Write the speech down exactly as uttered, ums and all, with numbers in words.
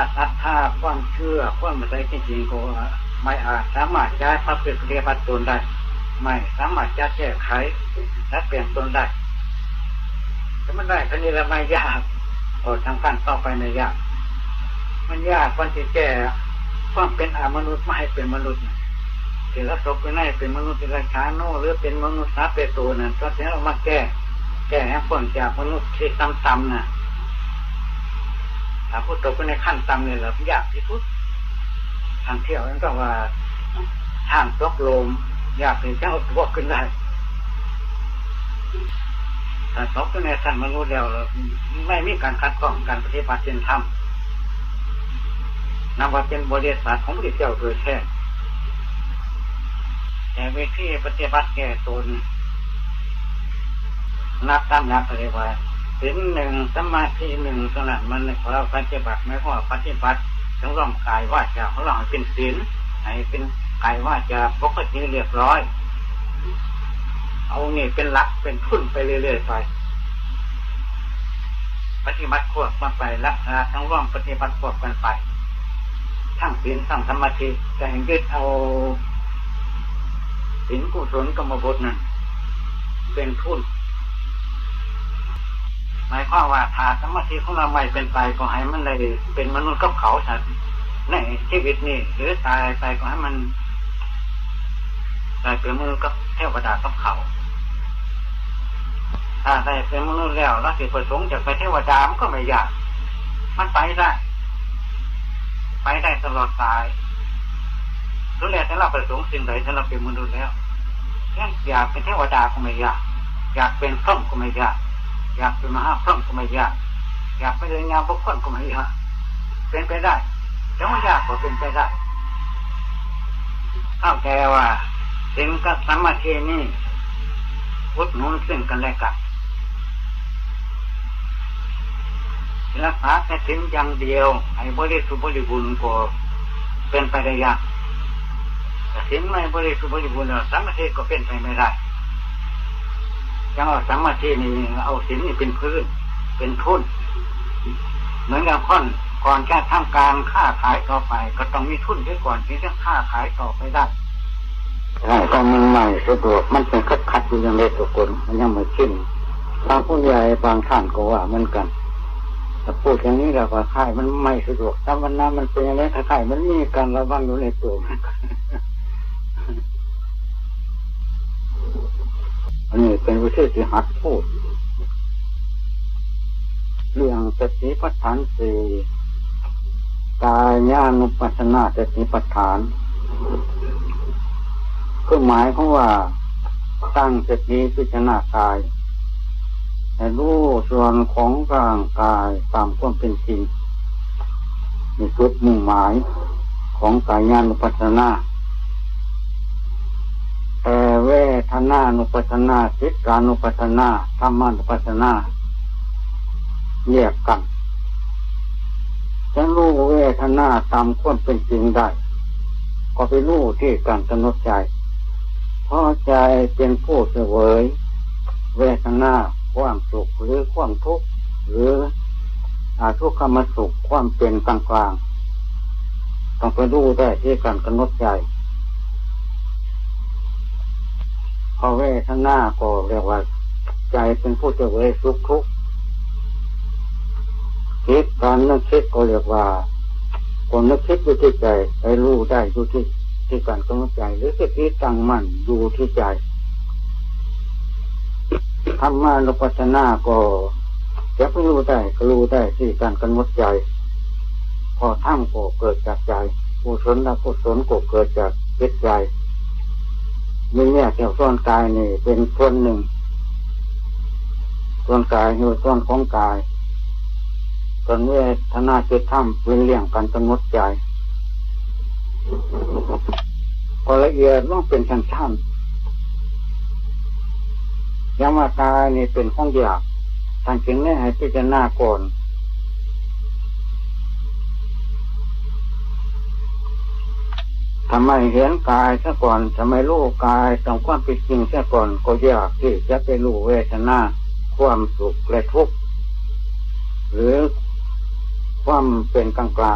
ศรัทธาความเชื่อความมั่นใจจริงๆก็ไม่อาจสามารถย้ายพระปฏิบัติตนได้ไม่สามารถจะแก้ไขและเปลี่ยนตนได้ถ้ามันได้ทีนี้แล้วไม่ยากโอ้ทางการต่อไปไม่ยากมันยากวันที่แก้ความเป็นอมนุษย์ไม่ให้เป็นมนุษย์ที่รักษาเป็นให้เป็นมนุษย์เป็นราชาโนหรือเป็นมนุษย์สาเปโตนั่นตอนนี้เรามาแก้แก้ให้พ้นจากมนุษย์ที่ต่ำๆน่ะถ้าพูดตกไปในขั้นต่ำเนี่ยเรายากที่สุดทางเที่ยวนั่นก็ว่าทางตกลมยากถึงจะเอาตัวขึ้นได้ถ้าตกไปในขั้นมนุษย์แล้วไม่มีการคัดกรองการปฏิบัติเป็นธรรมนับว่าเป็นบริษัทของพระเจ้าโดยแท้แต่วิธีปฏิบัติแก่ตนนับตามหลักเรียกว่าศีลหนึ่งสมาธิหนึ่งขนาดมันของเราปฏิบัติไม่พอปฏิบัติต้องร่องกายว่าจะของเราให้เป็นศีลให้เป็นกายว่าจะปกติเรียบร้อยเอานี่เป็นหลักเป็นทุนไปเรื่อยๆไปปฏิบัติควบกันไปรักษาทั้งร่องปฏิบัติควบกันไปทั้งศีลทั้งสมาธิแต่ให้ยึดเอาศีลกุศลกรรมบทนั้นเป็นทุนหมายความว่าถ้าสมาธิของเราไม่เป็นไปก็ให้มันได้เป็นมนุษย์กับเขาสัตว์ในชีวิตนี้หรือตายไปก็ให้มันได้เป็นมนุษย์กับเทวดากับเขาถ้าได้เป็นมนุษย์แล้วแล้วสิประสงค์จะไปเทวดามันก็ไม่ยากมันไปได้ไปได้ตลอดสายรู้แล้วแต่เราประสงค์สิ่งใดถ้าเราเป็นมนุษย์แล้วอยากเป็นเทวดาก็ไม่ยากอยากเป็นพรหมก็ไม่ยากอยากเป็นมหาพรหมก็ไม่ยากอยากเป็นญาณบุคคลก็ไม่ยากเป็นไปได้แต่ว่ายากก็เป็นไปได้เข้าใจว่าศีลกับสมาธินี่อุดหนุนซึ่งกันและกันรักษาแค่ศีลอย่างเดียวให้บริสุทธิ์บริบูรณ์ก็เป็นไปได้ยากแต่ศีลไม่บริสุทธิ์บริบูรณ์แล้วสมาธิก็เป็นไปไม่ได้ยังเอาสมาธินี่เอาศีลนี่เป็นพื้นเป็นทุนเหมือนกับคนก่อนจะทำการค้าขายต่อไปก็ต้องมีทุนด้วยก่อนที่จะค้าขายต่อไปได้ใช่ก็มันใหม่สะดวกมันเป็นคัดคัดอยู่อย่างเล็กตัวคนมันยังไม่ขึ้นบางผู้ใหญ่บางท่านก็ว่าเหมือนกันแต่พูดอย่างนี้แล้วว่าค่ายมันไม่สะดวกถ้าวันนั้นมันเป็นอย่างนี้ค่ายมันมีการระวังอยู่ในตัวอันนี้เป็นวิธีที่หัดพูดเรื่องสติปัฏฐานสี่กายญาณุปัสสนาสติปัฏฐานคือหมายของว่าตั้งสติพิจารณากายให้รู้ส่วนของร่างกายตามความเป็นจริงมีจุดมุ่งหมายของกายญาณุปัสสนาแต่เวทนานุปัสสนาจิตตานุปัสสนาธรรมานุปัสสนาแยกกันจะรู้เวทนาตามความเป็นจริงได้ก็ไปรู้ที่การกำหนดใจเพราะใจเป็นผู้เสวยเวทนาความสุขหรือความทุกข์หรืออาทุกขมสุขความเป็นกลางกลางต้องไปรู้ได้ที่การกำหนดใจพอเวทนาก็เรียกว่าใจเป็นผู้เสวยสุขทุกข์คิดการนึกคิดก็เรียกว่าคนนึกคิดอยู่ที่ใจให้รู้ได้อยู่ที่ที่การกำหนดใจหรือสติตั้งมั่นอยู่ที่ใจธรรมานุปัสสนาก็จะไปรู้ได้ก็รู้ได้ที่การกำหนดใจพอทั้งก็เกิดจากใจกุศลและกุศลก็เกิดจากจิตใจมีเนี่ยเกี่ยวส่วนกายนี่เป็นส่วนหนึ่งส่วนกายอยู่ส่วนของกายส่วนเวทนาจิตธรรมเป็นเรื่องการกำหนดใจพอละเอียดต้องเป็นชั้นๆยามากายนี่เป็นของหยาบทางจึงได้ให้พิจารณาก่อนทำไมเห็นกายซะก่อนทำไมรู้กายตามความเป็นจริงซะก่อนก็ยากที่จะไปรู้เวทนาความสุขและทุกข์หรือความเป็นกลาง